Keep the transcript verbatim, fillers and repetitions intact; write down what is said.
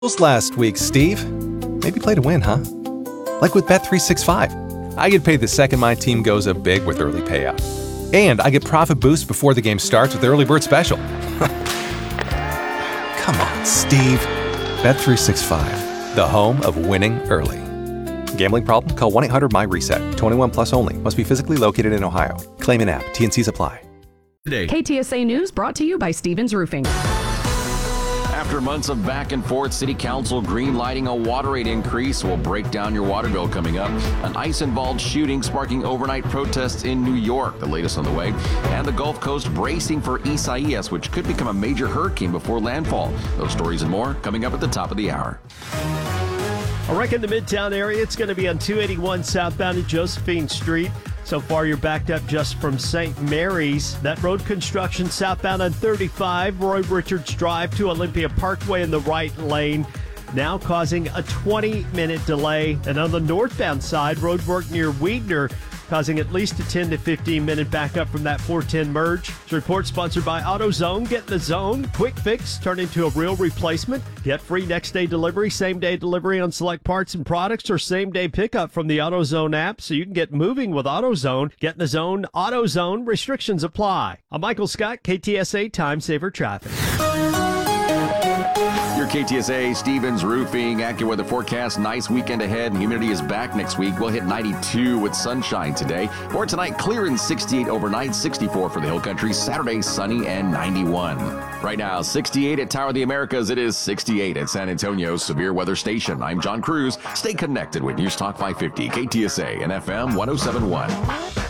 Last week, Steve. Maybe play to win, huh? Like with Bet three sixty-five. I get paid the second my team goes up big with early payout. And I get profit boost before the game starts with the early bird special. Come on, Steve. Bet three sixty-five, the home of winning early. Gambling problem? Call one eight hundred my reset. twenty-one plus only. Must be physically located in Ohio. Claim in app. T N Cs apply. Today. K T S A News brought to you by Stevens Roofing. After months of back and forth, City Council green-lighting a water rate increase will break down your water bill coming up. An ICE-involved shooting sparking overnight protests in New York, the latest on the way. And the Gulf Coast bracing for Isaias, which could become a major hurricane before landfall. Those stories and more coming up at the top of the hour. A wreck in the Midtown area. It's going to be on two eighty-one southbound at Josephine Street. So far, you're backed up just from Saint Mary's. That road construction southbound on thirty-five, Roy Richards Drive to Olympia Parkway in the right lane, now causing a twenty-minute delay. And on the northbound side, road work near Weidner, causing at least a ten to fifteen minute backup from that four ten merge. This report sponsored by AutoZone. Get in the zone. Quick fix, turn into a real replacement. Get free next day delivery, same day delivery on select parts and products, or same day pickup from the AutoZone app, so you can get moving with AutoZone. Get in the zone. AutoZone. Restrictions apply. I'm Michael Scott, K T S A Time Saver Traffic. Your K T S A Stevens Roofing AccuWeather forecast. Nice weekend ahead. Humidity is back next week. We'll hit ninety-two with sunshine today. For tonight, clear and sixty-eight overnight, sixty-four for the Hill Country. Saturday, sunny and ninety-one. Right now, sixty-eight at Tower of the Americas. It is sixty-eight at San Antonio's Severe Weather Station. I'm John Cruz. Stay connected with News Talk five fifty, K T S A and F M one oh seven point one.